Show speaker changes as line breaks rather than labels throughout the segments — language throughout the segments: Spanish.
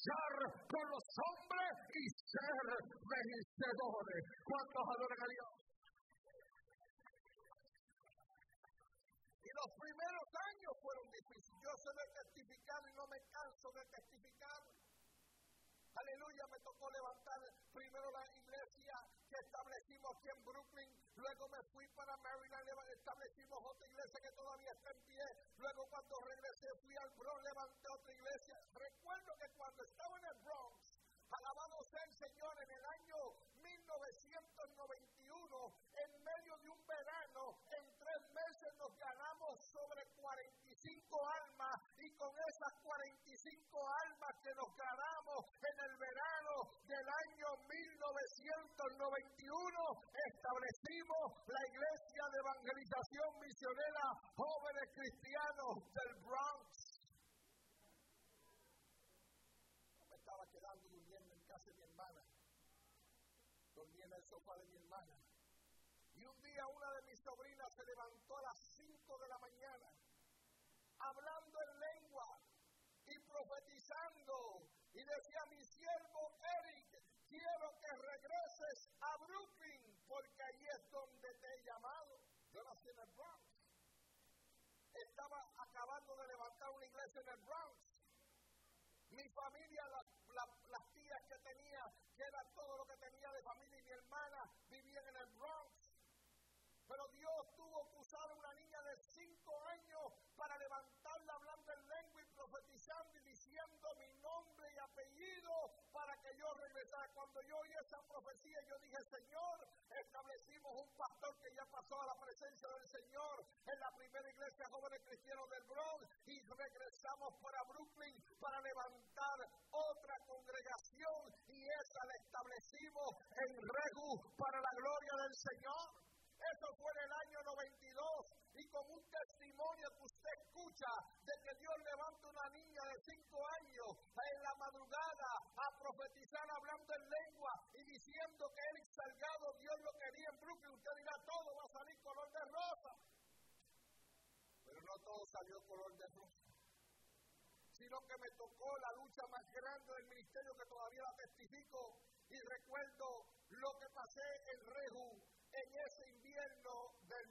luchar con los hombres y ser vencedores. ¿Cuántos adoran a Dios? Y los primeros años fueron difíciles. Yo sé de testificar y no me canso de testificar. Aleluya, me tocó levantar primero la iglesia que establecimos aquí en Brooklyn, luego me fui para Maryland, establecimos otra iglesia que todavía está en pie, luego cuando regresé fui al Bronx, levanté otra iglesia. Recuerdo que cuando estaba en el Bronx, alabado sea el Señor, en el año 1991, en medio de un verano, en 3 meses nos ganamos sobre 45 almas, y con esas 45 almas que nos ganamos en el verano del año 1991, establecimos la iglesia de evangelización misionera Jóvenes Cristianos del Bronx. Yo me estaba quedando durmiendo en casa de mi hermana, dormí en el sofá de mi hermana, y un día una de mis sobrinas se levantó a las 5 de la mañana, hablando en lengua y profetizando, y decía: mi siervo Eric, quiero que regreses a Brooklyn, porque allí es donde te he llamado. Yo nací en el Bronx. Estaba acabando de levantar una iglesia en el Bronx. Mi familia, las tías que tenía, que era todo lo que tenía de familia, y mi hermana vivían en el Bronx. Pero Dios tuvo que usar a una niña de 5 años para levantarla hablando en lengua y profetizando y diciendo mi nombre y apellido para que yo regresara. Cuando yo oí esa profecía, yo dije: Señor, establecimos un pastor que ya pasó a la presencia del Señor en la primera iglesia Jóvenes Cristianos del Bronx, y regresamos para Brooklyn para levantar otra congregación, y esa la establecimos en Regu para la gloria del Señor. Eso fue en el año 92, y con un testimonio que usted escucha de que Dios levanta una niña de 5 años en la madrugada a profetizar hablando en lengua y diciendo que Eric Salgado Dios lo quería en Brooklyn. Usted dirá: todo va a salir color de rosa. Pero no todo salió color de rosa, sino que me tocó la lucha más grande del ministerio, que todavía la testifico, y recuerdo lo que pasé en Regu en ese invierno del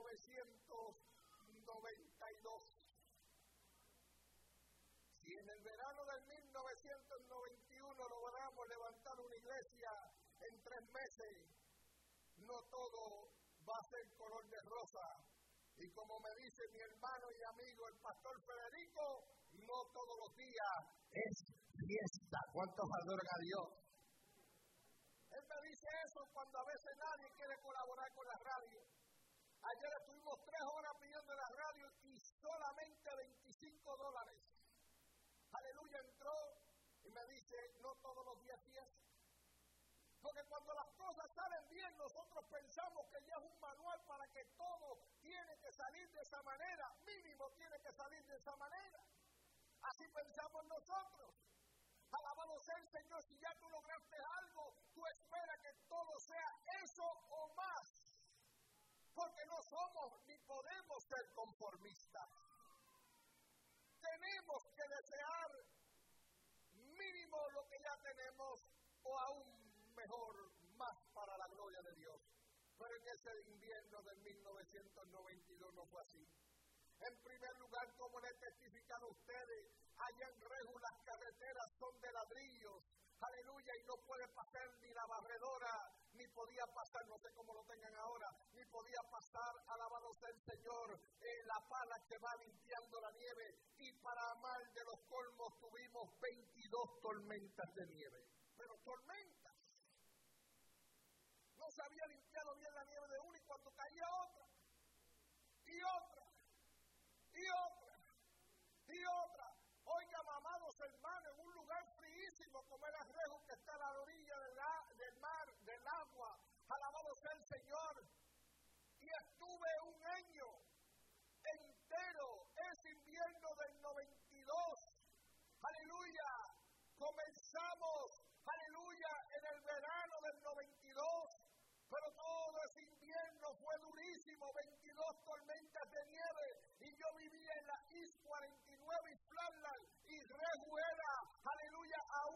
1992. Si en el verano del 1991 logramos levantar una iglesia en 3 meses, no todo va a ser color de rosa. Y como me dice mi hermano y amigo el pastor Federico, no todos los días es fiesta. ¿Cuántos adoran a Dios? Él me dice eso cuando a veces nadie quiere colaborar con la radio. Ayer estuvimos 3 horas pidiendo la radio y solamente $25. Aleluya, entró y me dice: no todos los días fiesta. Porque cuando las cosas salen bien, nosotros pensamos que ya es un manual para que todo tiene que salir de esa manera, mínimo tiene que salir de esa manera. Así pensamos nosotros. Alabado sea el Señor. Si ya tú lograste algo, tú esperas que todo sea eso o más, porque no somos ni podemos ser conformistas. Tenemos que desear mínimo lo que ya tenemos, o aún mejor, más para la gloria de Dios. Pero en ese invierno del 1992 no fue así. En primer lugar, como les testifican ustedes, allá en Regu las carreteras son de ladrillos, aleluya, y no puede pasar ni la barredora, ni podía pasar, no sé cómo lo tengan ahora, ni podía pasar, alabado sea el Señor, la pala que va limpiando la nieve, y para mal de los colmos tuvimos 22 tormentas de nieve, pero tormentas. No se había limpiado bien la nieve de una, y cuando caía otra, y otra, y otra, y otra. Oigan, amados hermanos, en un lugar fríísimo como el Regu, que está a la orilla del mar, del agua, alabado sea el Señor, y estuve un año entero, ese invierno del 92, aleluya, comenzamos, aleluya, en el verano del 92, pero todo ese invierno fue durísimo, 22 tormentas de nieve, y yo vivía en la East 49 y Flatland, y Regu era, aleluya, a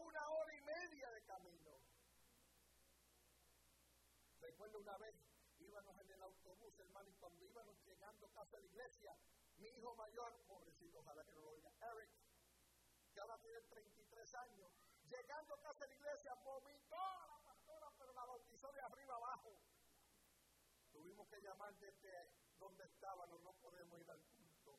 recuerdo una vez, íbamos en el autobús, hermano, y cuando íbamos llegando casi a la iglesia, mi hijo mayor, pobrecito, ojalá que no lo oiga, Eric, que ahora tiene 33 años, llegando casi a la iglesia, vomitó a la pastora, pero la bautizó de arriba abajo. Tuvimos que llamar desde donde estábamos, no podemos ir al culto.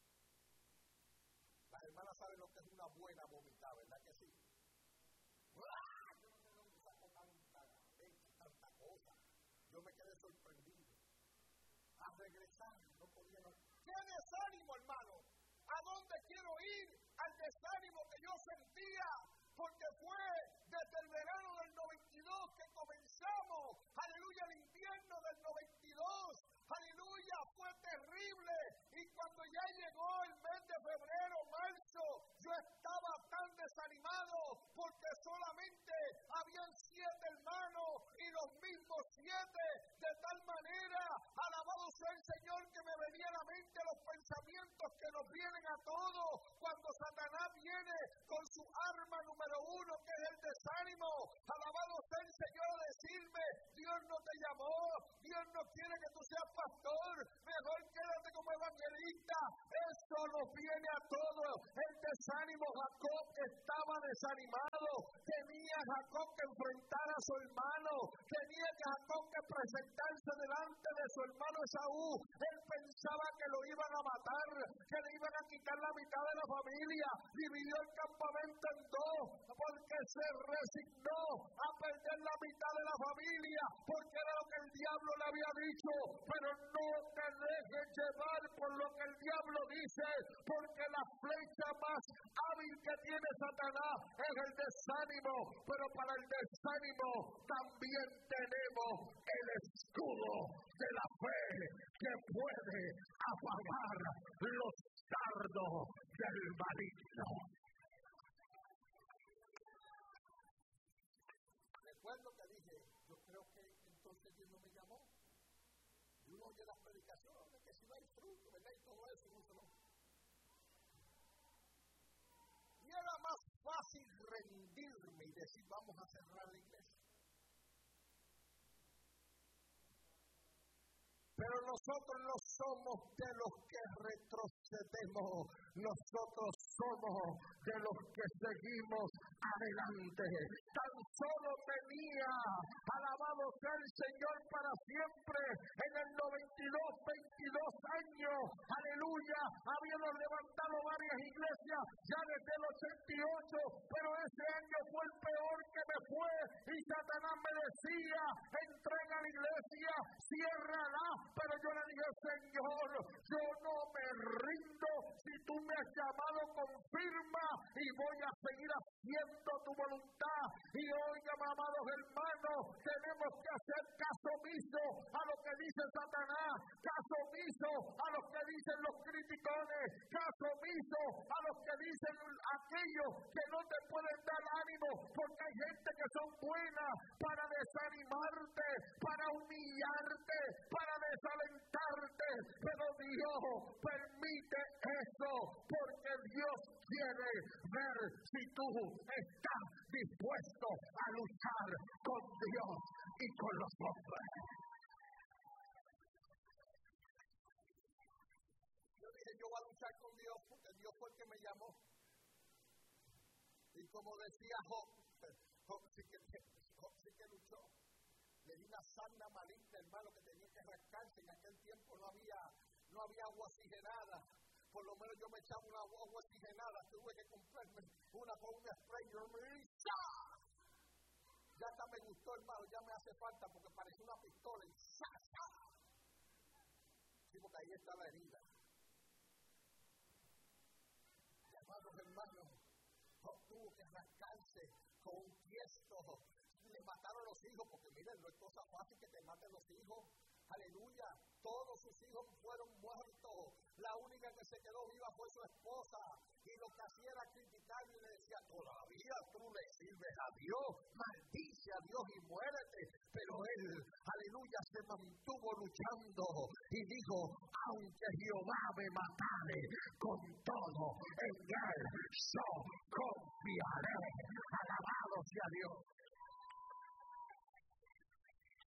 Las hermanas saben lo que es una buena vomitada, ¿verdad que sí? ¡Ah! Yo no sé dónde saco tanta leche, tanta cosa. Yo me quedé sorprendido. A regresar, no podía. ¡Qué desánimo, hermano! ¿A dónde quiero ir? Al desánimo que yo sentía, porque fue desde el verano del 92 que comenzamos, aleluya, el invierno del 92, aleluya, fue terrible, y cuando ya llegó el mes de febrero, marzo, yo estaba tan desanimado, porque solamente habían 7 hermanos, y los mismos 7, de tal manera, alabado sea el Señor, que me venía a la mente los pensamientos que nos vienen a todos, cuando Satanás viene con su arma número 1, que es el desánimo. Alabado sea el Señor, a decirme, Dios no te llamó, Dios no quiere que tú seas pastor, mejor quédate como evangelista. Eso nos viene a todos, el desánimo. Jacob estaba desanimado, tenía Jacob que enfrentar a su hermano, tenía Jacob que presentarse delante de su hermano Esaú. Él pensaba que lo iban a matar, que le iban a quitar la mitad de la familia, dividió el campamento en 2, porque se resignó a perder la mitad de la familia, porque era lo que el diablo le había dicho. Pero no te dejes llevar por lo que el diablo dice, porque la flecha más hábil que tiene Satanás es el desánimo, pero para el desánimo también tenemos el escudo de la fe que puede apagar los dardos del maligno. Recuerdo que dije, yo creo que entonces Dios no me llamó. Y uno oye las predicaciones, que si no hay fruto, ¿verdad? Y todo eso, no se lo... Y era más fácil rendirme y decir, vamos a cerrar la iglesia. Pero nosotros no somos de los que retrocedemos, nosotros somos de los que seguimos adelante. Tan solo tenía, alabado sea el Señor para siempre, en el 92, 22 años, aleluya, habíamos levantado varias iglesias ya desde el 88, pero ese año fue el peor que me fue, y Satanás me decía, entrega la iglesia, ciérrala. Pero yo le dije, Señor, yo no me rindo, si tú me has llamado, confirma, y voy a seguir haciendo tu voluntad. Y oigan, amados hermanos, tenemos que hacer caso omiso a lo que dice Satanás, caso omiso a lo que dicen los criticones, caso omiso a los que dicen aquellos que no te pueden dar ánimo, porque hay gente que son buenas para desanimarte, para humillarte, para desalentarte, pero Dios permite eso, porque Dios quiere ver si tú estás dispuesto a luchar con Dios y con los hombres. Yo dije, yo voy a luchar con Dios porque Dios fue el que me llamó. Y como decía Job, Job sí que luchó. Le di una sarna maligna, hermano, que tenía que rascarse. En aquel tiempo no había agua oxigenada. Por lo menos yo me echaba una agua oxigenada. Tuve que comprarme una con un spray. Ya hasta me gustó, hermano. Ya me hace falta porque parece una pistola. Y sí, porque ahí está la herida. Y amados hermanos, tuvo que rascarse con un tiesto. Le mataron los hijos, porque miren, no es cosa fácil que te maten los hijos. Aleluya, todos sus hijos fueron muertos. La única que se quedó viva fue su esposa. Y lo que hacía era criticarle y le decía, todavía tú le sirves a Dios, maldice a Dios y muérete. Pero él, aleluya, se mantuvo luchando y dijo, aunque Jehová me matare, con todo en él yo confiaré. Alabado sea Dios.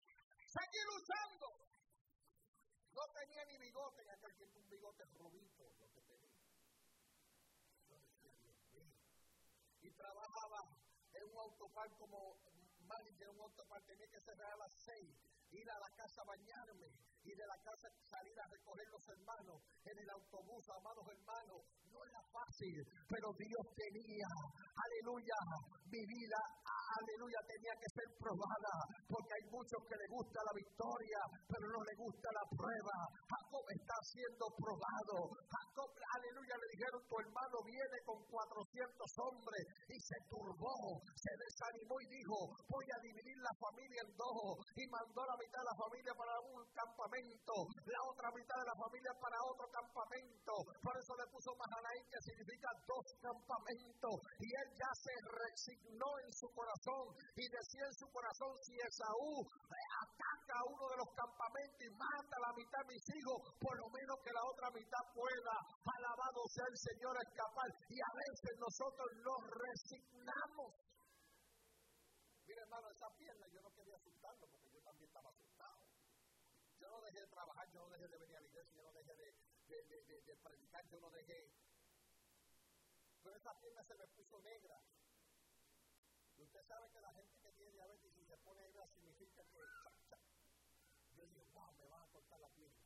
Seguí luchando. No tenía ni bigote en aquel tiempo, un bigote rubito, lo que tenía. Yo decía, Dios mío. Y trabajaba en un autopar como manager, un autopar, tenía que cerrar a las 6, ir a la casa a bañarme, y de la casa salir a recoger los hermanos en el autobús. Amados hermanos, no era fácil, pero Dios tenía, aleluya, mi vida, aleluya, tenía que ser probada, porque hay muchos que les gusta la victoria, pero no les gusta la prueba. Jacob está siendo probado. Jacob, aleluya, le dijeron, tu hermano viene con 400 hombres, y se turbó, se desanimó y dijo, voy a dividir la familia en dos, y mandó la mitad de la familia para un campamento, la otra mitad de la familia para otro campamento. Por eso le puso Mahanaim, que significa dos campamentos, y él ya se resignó en su corazón, y decía en su corazón, si Esaú ataca a uno de los campamentos y mata a la mitad de mis hijos, por lo menos que la otra mitad pueda, alabado sea el Señor, escapar. Y a veces nosotros nos resignamos. Mira, hermano, esa pierna yo no quería asustarlo, porque yo también estaba asustado. Yo no dejé de trabajar, yo no dejé de venir a la iglesia, yo no dejé de predicar, yo no dejé. Pero esa pierna se me puso negra. Y usted sabe que la gente que tiene diabetes, si se pone negra, significa que yo digo, wow, me van a cortar la pierna.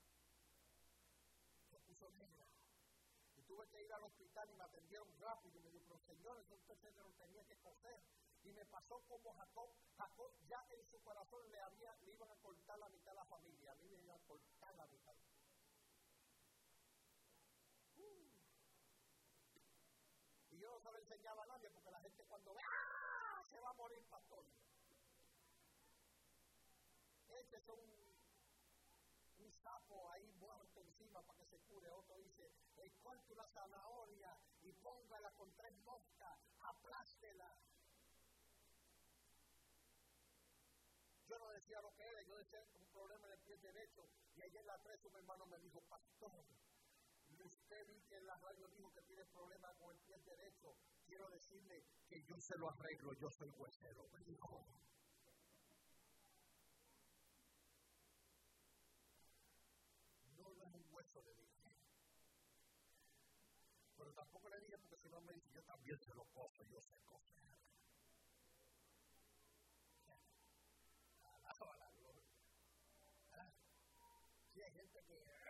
Se puso negra. Y tuve que ir al hospital y me atendieron rápido. Y me dijo, pero señor, eso usted lo tenía que coser. Y me pasó como Jacob. Jacob ya en su corazón le iban a cortar la mitad de la familia. A mí me iban a cortar la mitad. Y yo no se lo enseñaba a nadie, porque la gente cuando ve, ¡ah! Se va a morir, pastor. Échese un sapo ahí muerto encima para que se cure. Otro dice, corte una zanahoria y póngala con 3 moscas, aplástela. Yo no decía lo que era, yo decía un problema en el pie derecho. Y ayer en la 3 un hermano me dijo, pastor, usted vi que en la radio dijo que tiene problemas con el pie derecho. Quiero decirle que yo se lo arreglo, yo soy huesero. Me dijo. No es un hueso, le dije. Pero tampoco le dije, porque si no me dice, yo también se lo coso, yo sé coser. Alaba la gloria. Sí, hay gente que